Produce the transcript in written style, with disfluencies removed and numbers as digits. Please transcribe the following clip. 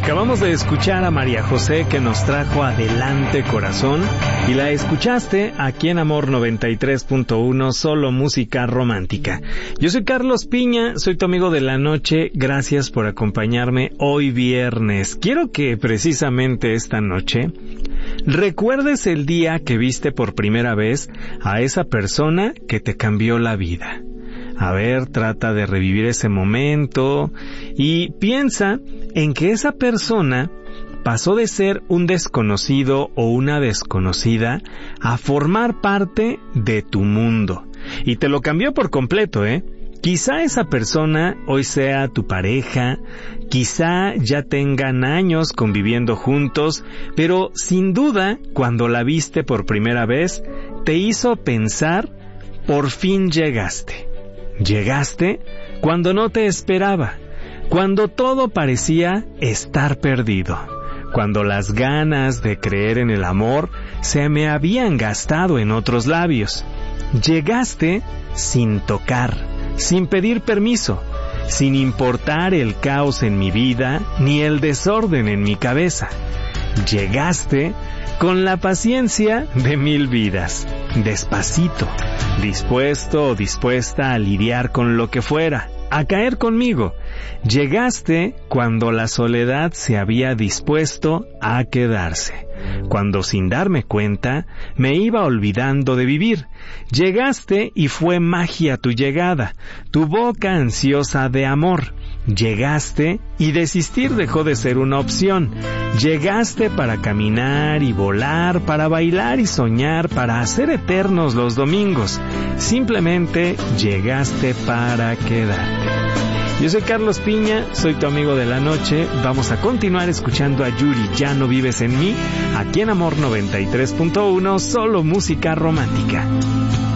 Acabamos de escuchar a María José, que nos trajo Adelante Corazón, y la escuchaste aquí en Amor 93.1, solo música romántica. Yo soy Carlos Piña, soy tu amigo de la noche. Gracias por acompañarme hoy viernes. Quiero que precisamente esta noche recuerdes el día que viste por primera vez a esa persona que te cambió la vida. A ver, trata de revivir ese momento y piensa en que esa persona pasó de ser un desconocido o una desconocida a formar parte de tu mundo. Y te lo cambió por completo, ¿eh? Quizá esa persona hoy sea tu pareja, quizá ya tengan años conviviendo juntos, pero sin duda, cuando la viste por primera vez, te hizo pensar, por fin llegaste. Llegaste cuando no te esperaba, cuando todo parecía estar perdido, cuando las ganas de creer en el amor se me habían gastado en otros labios. Llegaste sin tocar, sin pedir permiso, sin importar el caos en mi vida ni el desorden en mi cabeza. Llegaste con la paciencia de 1000 vidas, despacito, dispuesto o dispuesta a lidiar con lo que fuera, a caer conmigo. Llegaste cuando la soledad se había dispuesto a quedarse, cuando sin darme cuenta me iba olvidando de vivir. Llegaste y fue magia tu llegada, tu boca ansiosa de amor. Llegaste y desistir dejó de ser una opción. Llegaste para caminar y volar, para bailar y soñar, para hacer eternos los domingos. Simplemente llegaste para quedarte. Yo soy Carlos Piña, soy tu amigo de la noche. Vamos a continuar escuchando a Yuri, Ya no vives en mí, aquí en Amor 93.1, solo música romántica.